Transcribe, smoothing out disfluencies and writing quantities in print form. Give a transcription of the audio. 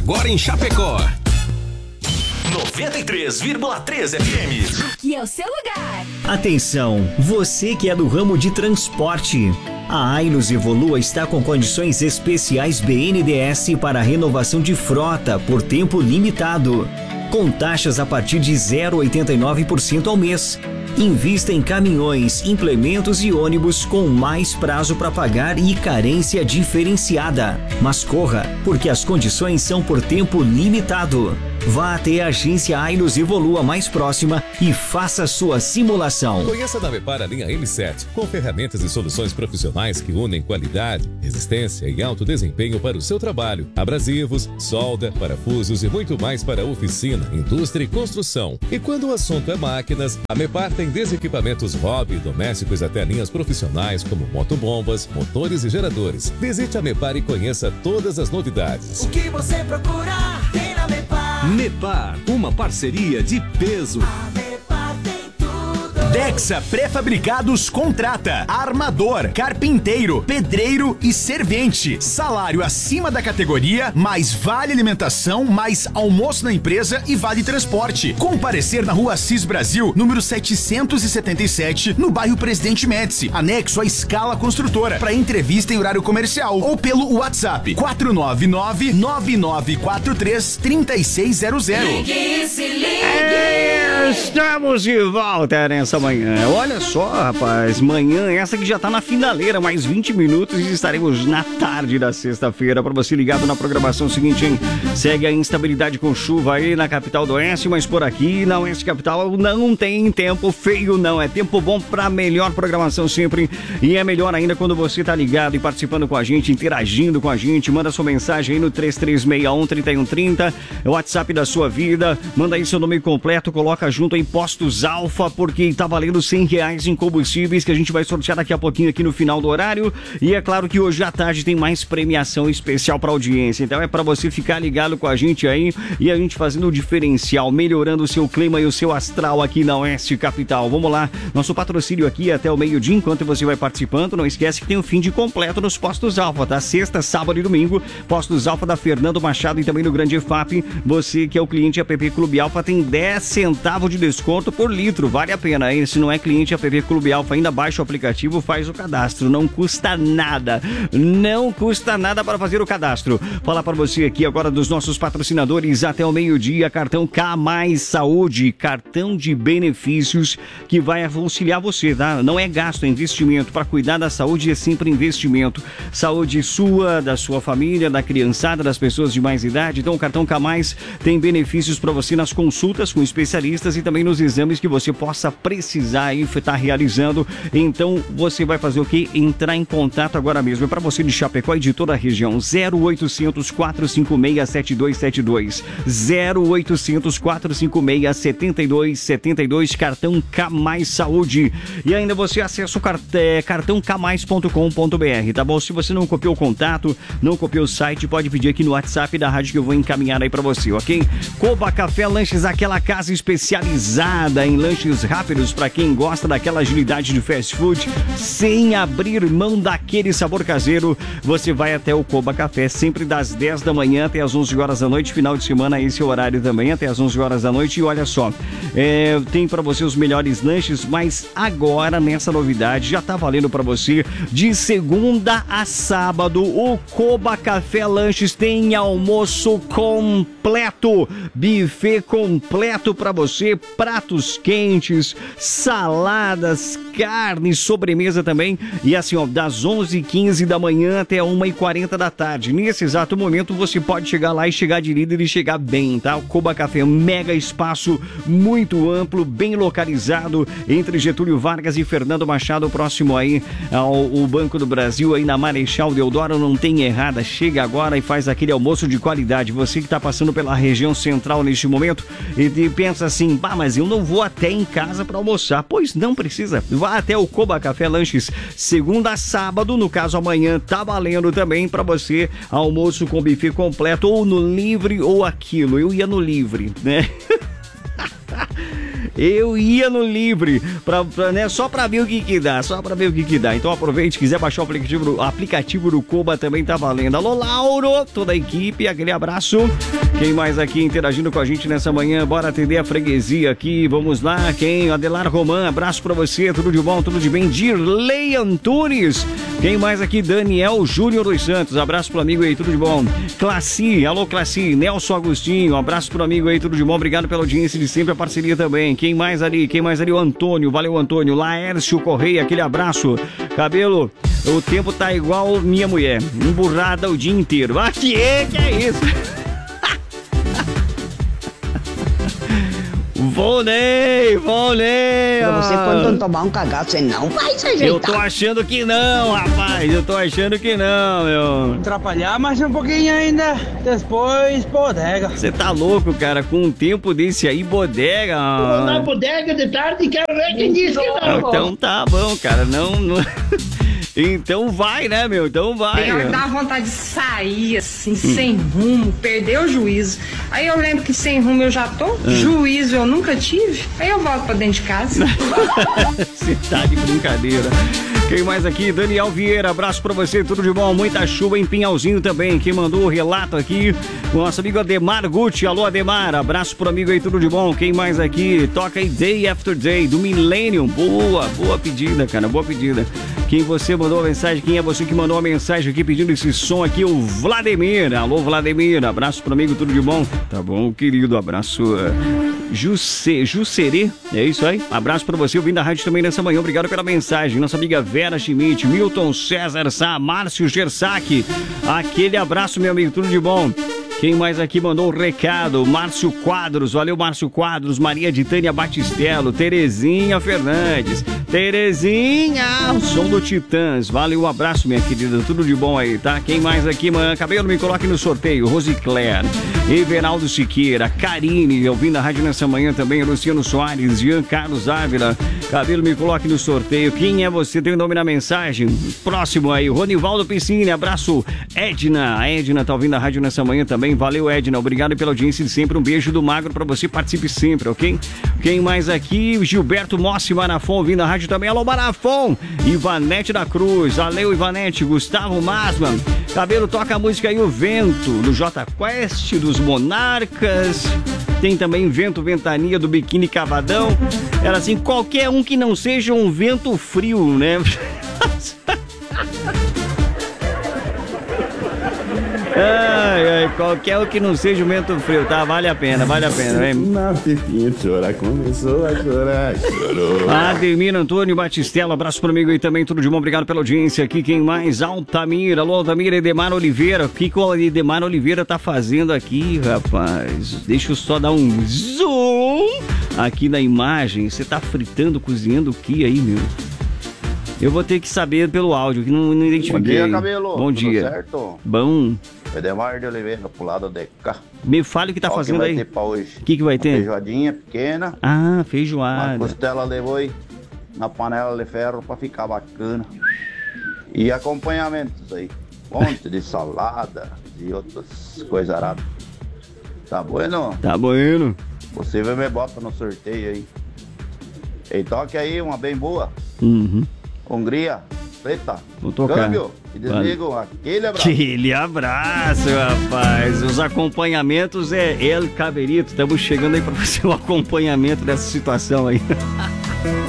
agora em Chapecó. 93,3 FM. Aqui é o seu lugar. Atenção, você que é do ramo de transporte. A Ailus Evolua está com condições especiais BNDES para renovação de frota por tempo limitado, com taxas a partir de 0,89% ao mês. Invista em caminhões, implementos e ônibus com mais prazo para pagar e carência diferenciada. Mas corra, porque as condições são por tempo limitado. Vá até a agência Ailus Evolua mais próxima e faça sua simulação. Conheça da Mepar a linha M7, com ferramentas e soluções profissionais que unem qualidade, resistência e alto desempenho para o seu trabalho. Abrasivos, solda, parafusos e muito mais para oficina, indústria e construção. E quando o assunto é máquinas, a Mepar tem desde equipamentos hobby e domésticos até linhas profissionais como motobombas, motores e geradores. Visite a Mepar e conheça todas as novidades. O que você procura tem na Mepar. Mepar, uma parceria de peso. Dexa Pré-Fabricados contrata armador, carpinteiro, pedreiro e servente. Salário acima da categoria, mais vale alimentação, mais almoço na empresa e vale transporte. Comparecer na Rua Assis Brasil, número 777, no bairro Presidente Médici, anexo à Escala Construtora, para entrevista em horário comercial ou pelo WhatsApp 499-9943-3600. Ligue, se ligue. Estamos de volta nessa manhã. Olha só, rapaz, manhã essa que já tá na finaleira, mais 20 minutos e estaremos na tarde da sexta-feira. Para você ligado na programação seguinte, hein? Segue a instabilidade com chuva aí na capital do Oeste, mas por aqui na Oeste Capital não tem tempo feio, não. É tempo bom para melhor programação sempre. E é melhor ainda quando você tá ligado e participando com a gente, interagindo com a gente. Manda sua mensagem aí no 3361-3130, é o WhatsApp da sua vida. Manda aí seu nome completo, coloca junto em Postos Alfa, porque tá valendo R$100 em combustíveis que a gente vai sortear daqui a pouquinho aqui no final do horário. E é claro que hoje à tarde tem mais premiação especial para audiência. Então é para você ficar ligado com a gente aí e a gente fazendo o diferencial, melhorando o seu clima e o seu astral aqui na Oeste Capital. Vamos lá, nosso patrocínio aqui até o meio-dia, enquanto você vai participando. Não esquece que tem o fim de completo nos Postos Alfa, tá? Sexta, sábado e domingo, Postos Alfa da Fernando Machado e também no Grande EFAP. Você que é o cliente APP Clube Alfa tem 10 centavos de desconto por litro, vale a pena, hein? Se não é cliente APP Clube Alfa, ainda baixa o aplicativo, faz o cadastro, não custa nada para fazer o cadastro. Falar para você aqui agora dos nossos patrocinadores até o meio-dia, cartão K Mais Saúde, cartão de benefícios que vai auxiliar você, tá? Não é gasto, é investimento. Para cuidar da saúde é sempre investimento. Saúde sua, da sua família, da criançada, das pessoas de mais idade. Então o cartão K Mais tem benefícios para você nas consultas com especialistas e também nos exames que você possa precisar e estar realizando. Então você vai fazer o quê? Entrar em contato agora mesmo. É para você de Chapecó e de toda a região. 0800 456 7272. 0800 456 7272. Cartão K Mais Saúde. E ainda você acessa o cartãocamais.com.br, tá bom? Se você não copiou o contato, não copiou o site, pode pedir aqui no WhatsApp da rádio que eu vou encaminhar aí para você, ok? Coba Café Lanches, aquela casa especializada em lanches rápidos para quem gosta daquela agilidade de fast food, sem abrir mão daquele sabor caseiro. Você vai até o Coba Café, sempre das 10 da manhã até as 11 horas da noite, final de semana esse é o horário também, até as 11 horas da noite. E olha só, tem para você os melhores lanches, mas agora nessa novidade já tá valendo para você de segunda a sábado. O Coba Café Lanches tem almoço completo, buffet completo para você, pratos quentes, saladas, carne, sobremesa também. E assim, ó, das 11h15 da manhã até 1h40 da tarde. Nesse exato momento você pode chegar lá e chegar de líder e chegar bem, tá? O Coba Café é um mega espaço muito amplo, bem localizado entre Getúlio Vargas e Fernando Machado, próximo aí ao Banco do Brasil, aí na Marechal Deodoro. Não tem errada, chega agora e faz aquele almoço de qualidade. Você que está passando pela região central neste momento e pensa assim, mas eu não vou até em casa para almoçar. Pois não precisa, vá até o Coba Café Lanches, segunda a sábado, no caso amanhã tá valendo também para você almoço com buffet completo, ou no livre ou aquilo. Eu ia no livre, né? Eu ia no livre, né, só pra ver o que dá, Então aproveite, quiser baixar o aplicativo do Coba também tá valendo. Alô, Lauro, toda a equipe, aquele abraço. Quem mais aqui interagindo com a gente nessa manhã? Bora atender a freguesia aqui, vamos lá. Quem? Adelar Roman, abraço pra você, tudo de bom, tudo de bem. Dirley Antunes. Quem mais aqui? Daniel Júnior dos Santos, abraço pro amigo aí, tudo de bom. Classi, alô Classi, Nelson Agostinho, abraço pro amigo aí, tudo de bom, obrigado pela audiência de sempre, a parceria também. Quem mais ali? O Antônio, valeu Antônio. Laércio Correia, aquele abraço. Cabelo, o tempo tá igual minha mulher, emburrada o dia inteiro. Ah, que é isso? Volney! Pra você, quando tomar um cagaço, você não vai se ajeitar. Eu tô achando que não, rapaz. Meu. Atrapalhar mais um pouquinho ainda, depois bodega. Você tá louco, cara, com um tempo desse aí, bodega. Vou na bodega de tarde e quero ver quem disse que não. Então tá bom, cara, não... Então vai, né, meu? Então vai. Tem hora que dá vontade de sair, assim, sem rumo, perder o juízo. Aí eu lembro que sem rumo eu já tô, juízo eu nunca tive, aí eu volto pra dentro de casa. Você tá de brincadeira. Quem mais aqui? Daniel Vieira, abraço pra você, tudo de bom, muita chuva em Pinhalzinho também. Quem mandou o relato aqui, o nosso amigo Ademar Gucci. Alô, Ademar, abraço pro amigo aí, tudo de bom. Quem mais aqui? Toca aí Day After Day, do Millennium. Boa pedida, cara, boa pedida. Quem você mandou a mensagem? Quem é você que mandou a mensagem aqui pedindo esse som aqui? O Vladimir. Alô, Vladimir, abraço pro amigo, tudo de bom? Tá bom, querido, abraço. Jusserê, é isso aí? Abraço pra você, ouvindo a rádio também nessa manhã, obrigado pela mensagem. Nossa amiga Vera Schmidt, Milton César Sá, Márcio Gersac, aquele abraço, meu amigo, tudo de bom? Quem mais aqui mandou um recado? Márcio Quadros, valeu Márcio Quadros, Maria de Tânia Batistello, Terezinha Fernandes, Terezinha, o som do Titãs, valeu, um abraço minha querida, tudo de bom aí, tá? Quem mais aqui, mano? Cabelo, me coloque no sorteio, Rosicler, Everaldo Siqueira, Karine, ouvindo a rádio nessa manhã também, Luciano Soares, Jean Carlos Ávila, Cabelo, me coloque no sorteio, quem é você? Tem o nome na mensagem? Próximo aí, Ronivaldo Piscine, abraço, Edna, a Edna tá ouvindo a rádio nessa manhã também. Valeu, Edna, obrigado pela audiência de sempre, um beijo do Magro pra você, participe sempre, ok? Quem mais aqui? Gilberto Mossi Marafon, ouvindo a rádio também, alô Marafon, Ivanete da Cruz, valeu Ivanete, Gustavo Masman, Cabelo, toca a música aí, O Vento, do J Quest, dos Monarcas, tem também Vento Ventania, do Biquíni Cavadão, era assim, qualquer um que não seja um vento frio, né? Ai, qualquer um que não seja um vento frio, tá? Vale a pena, hein? Na fifinha de chorar, começou a chorar, chorou. Ademir Antônio Batistello, abraço pro amigo aí também, tudo de bom, obrigado pela audiência aqui. Quem mais? Altamir, alô Altamir, Edemar Oliveira, o que o Edemar Oliveira tá fazendo aqui, rapaz? Deixa eu só dar um zoom aqui na imagem, você tá fritando, cozinhando o que aí, meu? Eu vou ter que saber pelo áudio, que não identifiquei. Bom dia, Cabelo. Bom dia. Tudo certo? Bom. Edemar de Oliveira, pro lado de cá. Me fale o que tá fazendo aí. O que vai ter pra hoje? O que vai ter? Feijoadinha pequena. Ah, feijoada. Uma costela levou aí na panela de ferro pra ficar bacana. E acompanhamentos aí. Monte de salada e outras coisas aradas. Tá bueno? Tá bueno. Você me bota no sorteio aí. E toque aí uma bem boa. Uhum. Hungria, preta. Vou tocar. Câmbio. E desligo. Aquele abraço. Aquele abraço, rapaz. Os acompanhamentos é El Caberito. Estamos chegando aí para fazer o acompanhamento dessa situação aí.